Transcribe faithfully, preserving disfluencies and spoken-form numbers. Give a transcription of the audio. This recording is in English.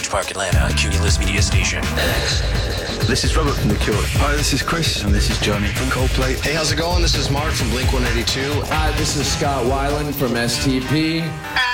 Park, Atlanta, Cumulus Media Station. This is Robert from The Cure. Hi, this is Chris, and this is Johnny from Coldplay. Hey, how's it going? This is Mark from Blink one eighty-two. Hi, this is Scott Weiland from S T P.